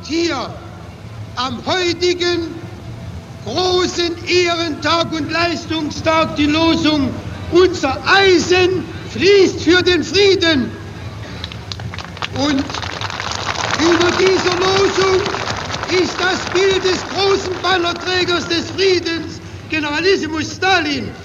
hier am heutigen großen Ehrentag und Leistungstag die Losung "Unser Eisen fließt für den Frieden". Und über dieser Losung ist das Bild des großen Bannerträgers des Friedens, Generalissimus Stalin.